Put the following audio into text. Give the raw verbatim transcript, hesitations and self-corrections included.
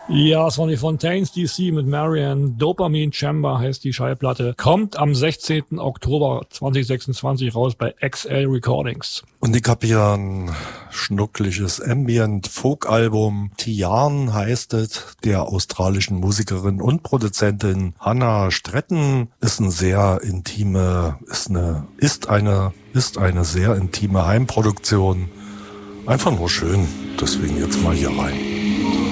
Ja, es waren die Fontaines D C mit Marianne. Dopamine Chamber heißt die Schallplatte. Kommt am sechzehnten Oktober zweitausendsechsundzwanzig raus bei X L Recordings. Und ich habe hier ein schnuckliges Ambient-Folk-Album. Tian heißt es, der australischen Musikerin und Produzentin Hannah Stretten. Ist ein sehr intime, ist eine, ist eine, ist eine sehr intime Heimproduktion. Einfach nur schön. Deswegen jetzt mal hier rein.